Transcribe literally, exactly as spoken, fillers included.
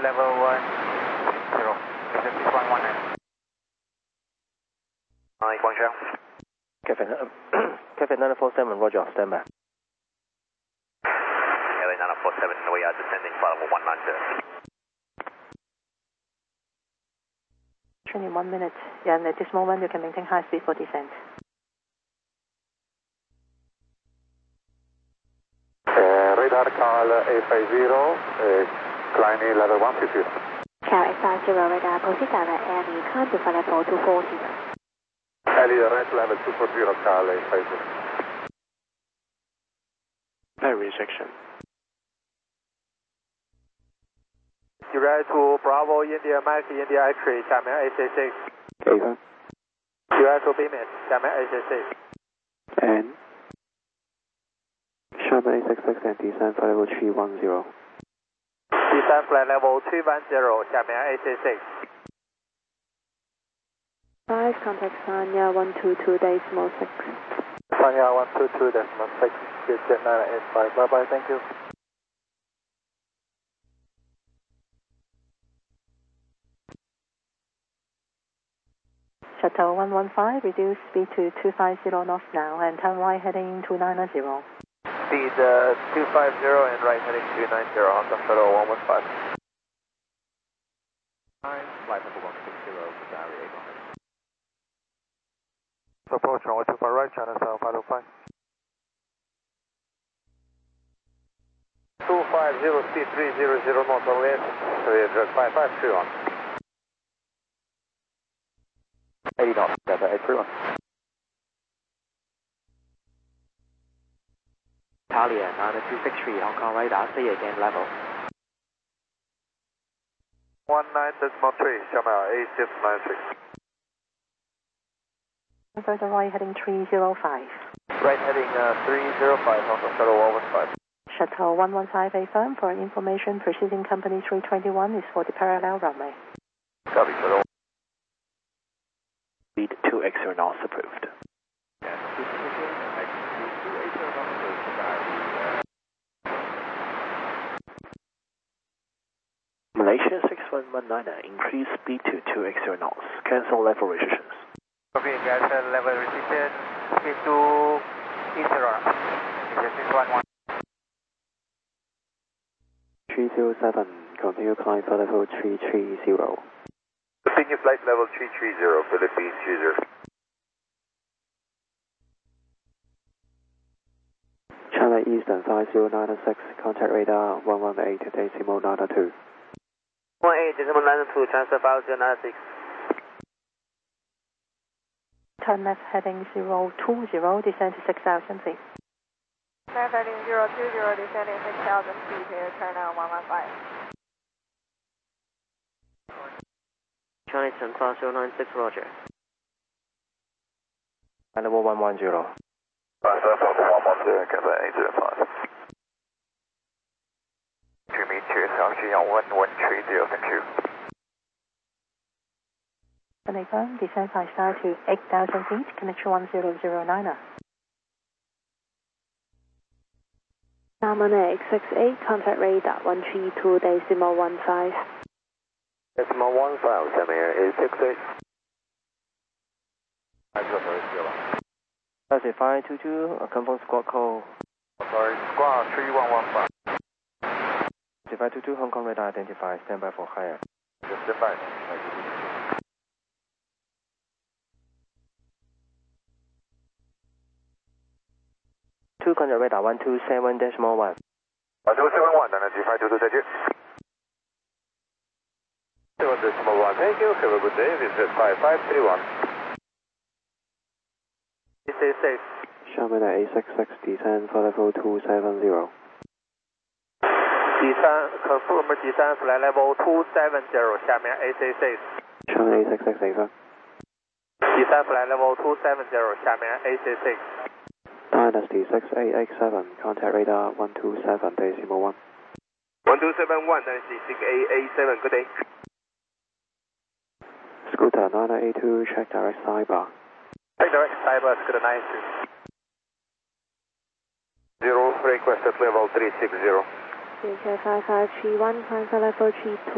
level one zero. Is it six one one nine? Hi, Guangzhou. Cafe, Cafe nine four seven, Roger, stand by. Cafe nine four seven, we are descending for one nine zero. twenty-one minutes, and at this moment you can maintain high speed for descent. Uh, radar Cal A five zero, uh, climbing level one fifty. Cal A five zero radar, proceed direct air recon to flight level two forty. Elliot right level two forty, Cal A five zero. Air rejection. Direct to Bravo India Mike India X-ray， 下面 A C six。 给分。 Direct to Beamit， 下面 A C six。 And Sherman A six six and descend flight level three one zero. Descend flight level three one zero， 下面 A C six。 five contact Sanya one two two decimal six. Sanya one two two decimal six, jet nine eight five, bye bye, thank you. Shuttle one one five, reduce speed to two five zero knots now and turn right heading two nine zero. Speed uh, two five zero and right heading two nine zero, Hong Kong Shuttle one one five. Flight number one six zero, Gary eight hundred. Approach runway two five right, China seven five oh five. two five zero, speed three zero zero knots on left, with five five two on. eighty knots, Delta eight three one. Italia nine two six three, Hong Kong radar, say again level. one nine decimal three, Shamil A six nine six. Further right heading three zero five. Right heading uh, three zero five, Hong Kong Shuttle one one five. Shuttle one one five affirm for information preceding company three twenty-one is for the parallel runway. Copy, Shuttle. Speed two extra knots approved. Malaysia six one one nine, increase speed to two extra knots. Cancel level restrictions. Copy, guys, level restriction. Speed to Israel. Is it six one one? three zero seven, continue climb for level three three zero. Continue flight level three three zero, Philippines user. China Eastern five zero nine six, contact radar one one eight decimal nine two. one eight decimal nine two, transfer five zero nine six. Turn left heading zero two zero, descend to six thousand feet. Left heading zero two zero, descending six thousand feet, here, turn on one one five. China Eastern five zero nine six, Roger. Level one one zero. one one zero, Captain eight zero five. To meet you, South one one three zero, thank you. And affirm, descend five star to eight thousand feet, connection one zero zero nine. Salmon X six eight, contact radar one three two decimal one five. Decimal one five, Samir A six eight. That's five two two, confirm squawk call. Sorry, squawk three one one five. five two two, Hong Kong radar identified, stand by for higher. Just stand by. two contact radar one two seven decimal one. one two seven one, and G five two two,再见。seven decimal one, thank you, have a good day, this is five five three one. Stay safe. Sherman A six six, descend for level two seven zero. Descend, confirm descend flight level two seven zero, 下面 A C six. Sherman A six six, affirm. Descend flight level two seven zero, 下面 A C six. Dynasty six eight eight seven, contact radar one two seven decimal one. one two seven one, Dynasty six eight eight seven, good day. Scooter nine eight two, check direct sidebar. Check direct sidebar, Scooter nine two. Zero, requested level three six zero. Future five five three one, climb for level three two.